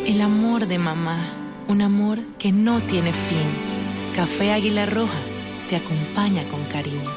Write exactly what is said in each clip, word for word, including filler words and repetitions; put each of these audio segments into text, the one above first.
El amor de mamá, un amor que no tiene fin. Café Águila Roja te acompaña con cariño.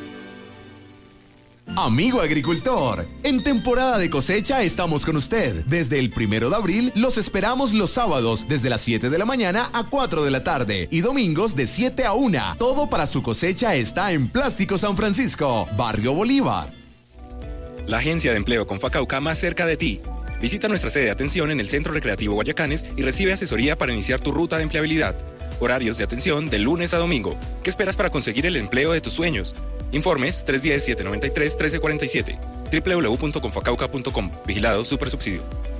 Amigo agricultor, en temporada de cosecha estamos con usted. Desde el primero de abril los esperamos los sábados desde las siete de la mañana a cuatro de la tarde y domingos de siete a una. Todo para su cosecha está en Plástico San Francisco, Barrio Bolívar. La agencia de empleo Confacauca más cerca de ti. Visita nuestra sede de atención en el Centro Recreativo Guayacanes y recibe asesoría para iniciar tu ruta de empleabilidad. Horarios de atención de lunes a domingo. ¿Qué esperas para conseguir el empleo de tus sueños? Informes tres uno cero, siete nueve tres, uno tres cuatro siete. doble u doble u doble u punto confacauca punto com. Vigilado Supersubsidio.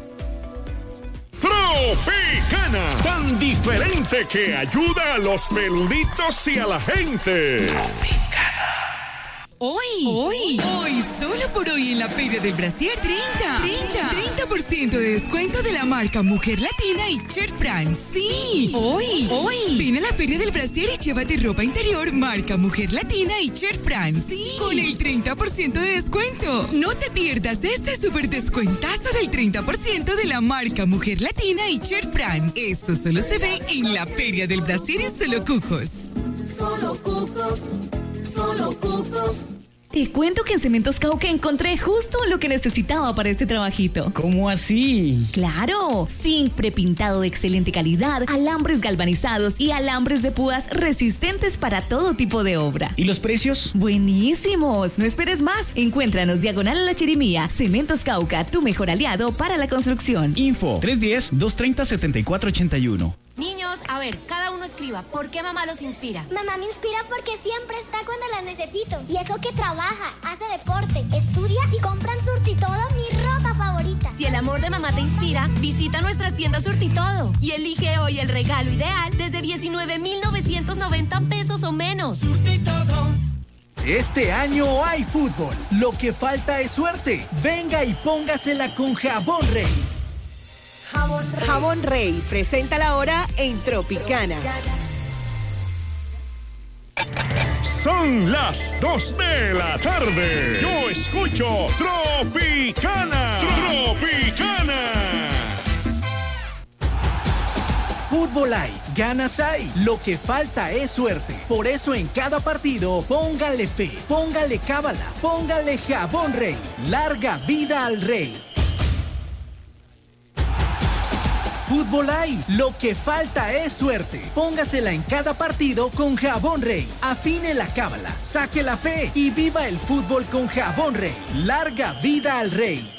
Tropicana, tan diferente que ayuda a los peluditos y a la gente. Tropicana. Hoy, hoy, hoy, solo por hoy en la Feria del Brasier, treinta, treinta, treinta por ciento de descuento de la marca Mujer Latina y Cher France. Sí, hoy, hoy, ven a la Feria del Brasier y llévate ropa interior marca Mujer Latina y Cher France. Sí, con el treinta por ciento de descuento. No te pierdas este súper descuentazo del treinta por ciento de la marca Mujer Latina y Cher France. Eso solo se ve en la Feria del Brasier y Solo Cucos. Solo Cucos, Solo Cucos. Te cuento que en Cementos Cauca encontré justo lo que necesitaba para este trabajito. ¿Cómo así? ¡Claro! Zinc prepintado de excelente calidad, alambres galvanizados y alambres de púas resistentes para todo tipo de obra. ¿Y los precios? ¡Buenísimos! No esperes más. Encuéntranos diagonal a la Chirimía. Cementos Cauca, tu mejor aliado para la construcción. Info tres uno cero, dos tres cero, siete cuatro ocho uno. Niños, a ver, cada uno escriba. ¿Por qué mamá los inspira? Mamá me inspira porque siempre está cuando la necesito. Y eso que trabaja, hace deporte, estudia y compra en Surtitodo mi ropa favorita. Si el amor de mamá te inspira, visita nuestras tiendas Surtitodo y elige hoy el regalo ideal desde diecinueve mil novecientos noventa pesos o menos. Surtitodo. Este año hay fútbol. Lo que falta es suerte. Venga y póngasela con Jabón Rey. Jabón Rey. Jabón Rey presenta la hora en Tropicana. Son las dos de la tarde. Yo escucho Tropicana. Tropicana. Fútbol hay, ganas hay. Lo que falta es suerte. Por eso en cada partido, póngale fe, póngale cábala, póngale Jabón Rey. Larga vida al Rey. Fútbol hay, lo que falta es suerte. Póngasela en cada partido con Jabón Rey. Afine la cábala, saque la fe y viva el fútbol con Jabón Rey. Larga vida al Rey.